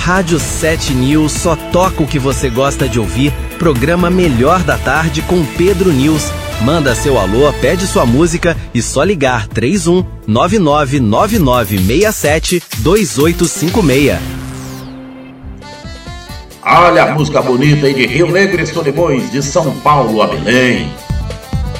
Rádio 7 News só toca o que você gosta de ouvir. Programa Melhor da Tarde com Pedro News. Manda seu alô, pede sua música e só ligar 31 999967 2856. Olha a música bonita aí de Rio Negro e Solimões, de São Paulo a Belém.